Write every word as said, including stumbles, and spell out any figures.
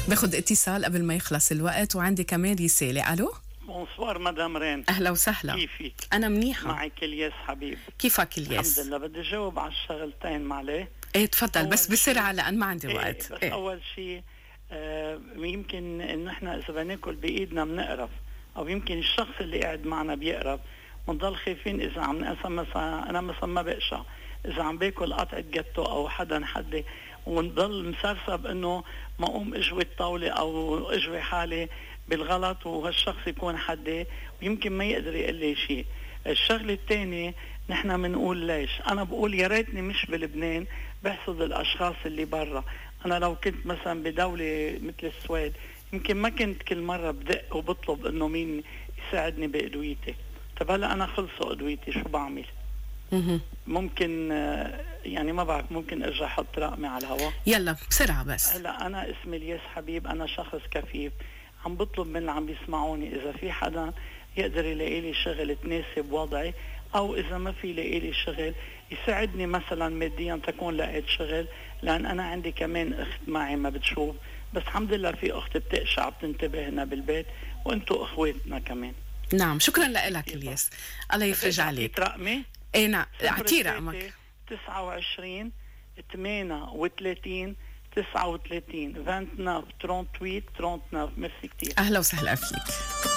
باخد اتصال قبل ما يخلص الوقت، وعندي كمان رسالة. الو بونسوار مدام رين، اهلا وسهلا. كيفك؟ انا منيحة. معك الياس حبيب. كيفك الياس؟ الحمد لله. بدي جاوب على الشغلتين معليه. ايه تفضل، بس بسرعة لأن ما عندي إيه وقت. بس إيه؟ أول شيء آه يمكن إنه إحنا إذا بناكل بإيدنا بنقرف، أو يمكن الشخص اللي قاعد معنا بيقرف، ونضل خايفين إذا عم نقسم. مثلا أنا مثلا ما بقشع، إذا عم باكل قطعة جاتو أو حدا حدي ونضل مسرسب إنه ما أقوم أجوي الطاولة أو أجوي حالي بالغلط وهالشخص يكون حدي ويمكن ما يقدر يقول لي شيء. الشغله الثانيه نحن بنقول ليش. انا بقول يا ريتني مش بلبنان بحصد الاشخاص اللي برا. انا لو كنت مثلا بدوله مثل السويد يمكن ما كنت كل مره بدق وبطلب انه مين يساعدني بادويتي. طب هلا انا خلصوا ادويتي شو بعمل؟ ممكن يعني ما بعرف، ممكن ارجع احط رقمي على الهواء؟ يلا بسرعة بس. هلا انا اسمي الياس حبيب، انا شخص كفيف، عم بطلب من اللي عم بيسمعوني اذا في حدا يقدر يلاقي لي شغل تناسب وضعي، او اذا ما في يلاقي لي شغل يساعدني مثلا ماديا تكون لقيت شغل، لان انا عندي كمان اخت معي ما بتشوف، بس الحمد لله في اخت بتقشع بتنتبه هنا بالبيت، وانتو اخواتنا كمان. نعم شكرا لك الياس، الله يفرج عليك. رقمي؟ ايه نعم اعطي رقمك. تسعة وعشرين ثمانية وثلاثين تسعة وثلاثين تسعة وثلاثين ثمانية وثلاثين ثمانية وثلاثين. ميرسي كتير. اهلا وسهلا فيك.